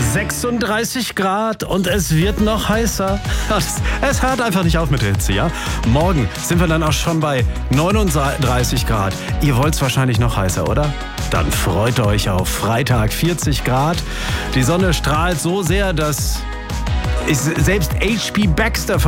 36 Grad und es wird noch heißer. Es hört einfach nicht auf mit der Hitze, ja? Morgen sind wir dann auch schon bei 39 Grad. Ihr wollt es wahrscheinlich noch heißer, oder? Dann freut euch auf Freitag 40 Grad. Die Sonne strahlt so sehr, dass selbst H.P. Baxter